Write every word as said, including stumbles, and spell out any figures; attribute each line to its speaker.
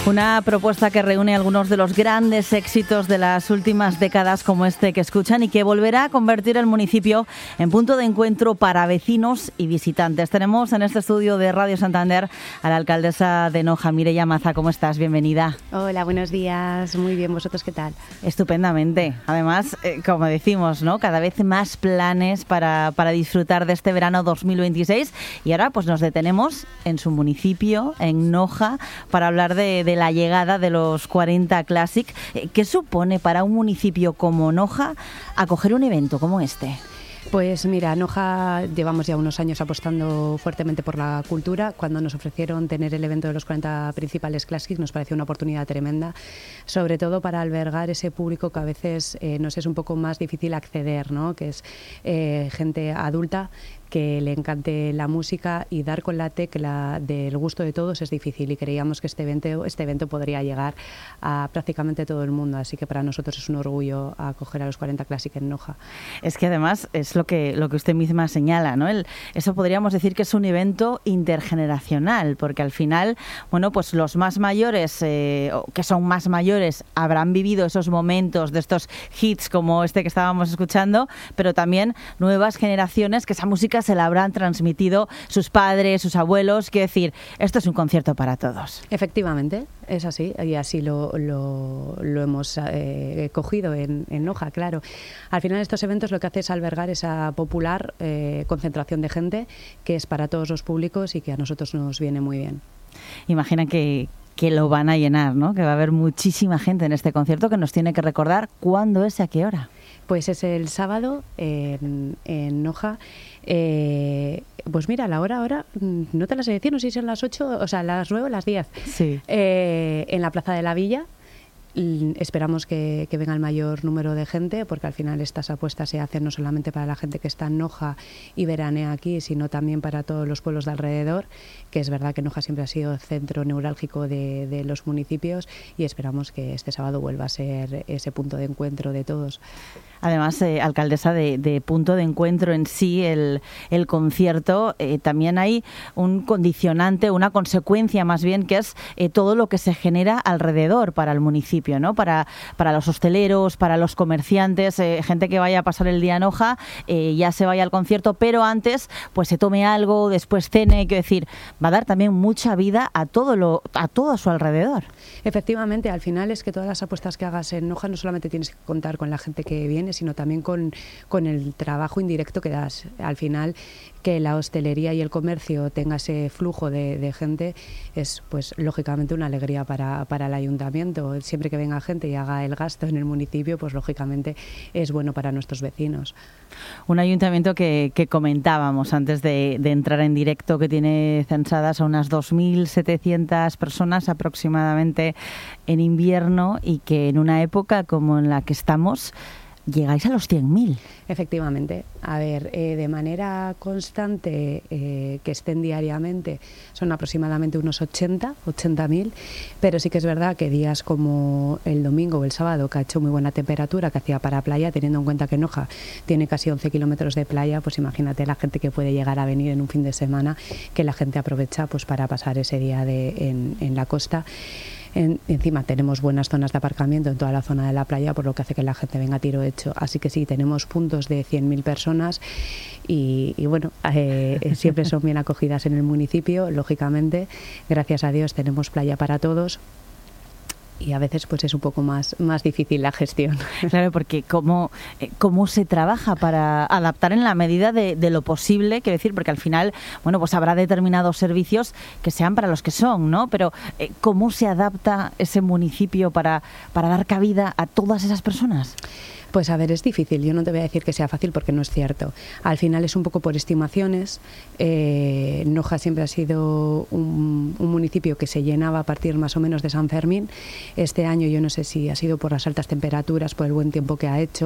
Speaker 1: Una propuesta que reúne algunos de los grandes éxitos de las últimas décadas, como este que escuchan, y que volverá a convertir el municipio en punto de encuentro para vecinos y visitantes. Tenemos en este estudio de Radio Santander a la alcaldesa de Noja, Mireia Maza. ¿Cómo estás? Bienvenida.
Speaker 2: Hola, buenos días. Muy bien. ¿Vosotros qué tal?
Speaker 1: Estupendamente. Además, eh, como decimos, ¿no? Cada vez más planes para, para disfrutar de este verano dos mil veintiséis. Y ahora pues nos detenemos en su municipio, en Noja, para hablar de, de la llegada de los cuarenta Classic. ¿Qué supone para un municipio como Noja acoger un evento como este?
Speaker 2: Pues mira, Noja llevamos ya unos años apostando fuertemente por la cultura. Cuando nos ofrecieron tener el evento de los cuarenta principales Classic nos pareció una oportunidad tremenda, sobre todo para albergar ese público que a veces eh, nos es un poco más difícil acceder, ¿no? Que es eh, gente adulta que le encante la música, y dar con la tecla del gusto de todos es difícil, y creíamos que este evento, este evento podría llegar a prácticamente todo el mundo, así que para nosotros es un orgullo acoger a los cuarenta Classic en Noja.
Speaker 1: Es que además es lo que, lo que usted misma señala, ¿no? El, eso podríamos decir que es un evento intergeneracional, porque al final, bueno, pues los más mayores, eh, que son más mayores, habrán vivido esos momentos de estos hits como este que estábamos escuchando, pero también nuevas generaciones que esa música se la habrán transmitido sus padres, sus abuelos. Quiero decir, esto es un concierto para todos.
Speaker 2: Efectivamente, es así, y así lo, lo, lo hemos eh, cogido en, en Noja, claro. Al final estos eventos lo que hace es albergar esa popular eh, concentración de gente que es para todos los públicos y que a nosotros nos viene muy bien.
Speaker 1: Imagina que que lo van a llenar, ¿no? Que va a haber muchísima gente en este concierto, que nos tiene que recordar cuándo es y a qué hora.
Speaker 2: Pues es el sábado en, en Noja. Eh, pues mira, la hora ahora no te la sé decir, no sé si son las ocho, o sea, las nueve o las diez.
Speaker 1: Sí.
Speaker 2: Eh, en la Plaza de la Villa. Esperamos que, que venga el mayor número de gente, porque al final estas apuestas se hacen no solamente para la gente que está en Noja y veranea aquí, sino también para todos los pueblos de alrededor, que es verdad que Noja siempre ha sido centro neurálgico de, de los municipios, y esperamos que este sábado vuelva a ser ese punto de encuentro de todos.
Speaker 1: Además, eh, alcaldesa, de, de punto de encuentro en sí, el, el concierto, eh, también hay un condicionante, una consecuencia más bien, que es eh, todo lo que se genera alrededor para el municipio, ¿no? Para, para los hosteleros, para los comerciantes, eh, gente que vaya a pasar el día en Noja, eh, ya se vaya al concierto, pero antes pues se tome algo, después cene, quiero decir, va a dar también mucha vida a todo, lo, a todo a su alrededor.
Speaker 2: Efectivamente, al final es que todas las apuestas que hagas en Noja no solamente tienes que contar con la gente que viene, sino también con, con el trabajo indirecto que das. Al final, que la hostelería y el comercio tenga ese flujo de, de gente es, pues, lógicamente una alegría para, para el ayuntamiento. Siempre que venga gente y haga el gasto en el municipio, pues lógicamente es bueno para nuestros vecinos.
Speaker 1: Un ayuntamiento que, que comentábamos antes de, de entrar en directo, que tiene censadas a unas dos mil setecientas personas aproximadamente en invierno, y que en una época como en la que estamos llegáis a los cien mil.
Speaker 2: Efectivamente. A ver, eh, de manera constante, eh, que estén diariamente, son aproximadamente unos ochenta mil, pero sí que es verdad que días como el domingo o el sábado, que ha hecho muy buena temperatura, que hacía para playa, teniendo en cuenta que Noja tiene casi once kilómetros de playa, pues imagínate la gente que puede llegar a venir en un fin de semana, que la gente aprovecha pues para pasar ese día de, en, en la costa. En, encima tenemos buenas zonas de aparcamiento en toda la zona de la playa, por lo que hace que la gente venga a tiro hecho. Así que sí, tenemos puntos de cien mil personas y, y bueno, eh, siempre son bien acogidas en el municipio, lógicamente. Gracias a Dios tenemos playa para todos. Y a veces pues es un poco más, más difícil la gestión.
Speaker 1: Claro, porque cómo, cómo se trabaja para adaptar en la medida de, de lo posible, quiero decir, porque al final, bueno, pues habrá determinados servicios que sean para los que son, ¿no? Pero eh, ¿cómo se adapta ese municipio para, para dar cabida a todas esas personas?
Speaker 2: Pues a ver, es difícil. Yo no te voy a decir que sea fácil porque no es cierto. Al final es un poco por estimaciones. Eh, Noja siempre ha sido un, un municipio que se llenaba a partir más o menos de San Fermín. Este año yo no sé si ha sido por las altas temperaturas, por el buen tiempo que ha hecho,